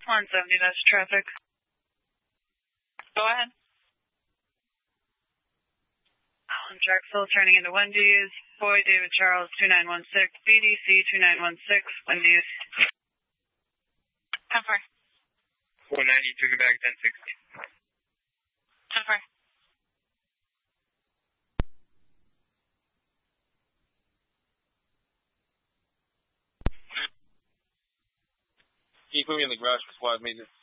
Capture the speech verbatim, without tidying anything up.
one seventy, that's traffic. Go ahead. Alan Drexel turning into Wendy's. Boy David Charles two nine one six. B D C two nine one six. Wendy's. ten four. four ninety, took it back ten sixty. ten four. Can you put me in the garage for squad maintenance?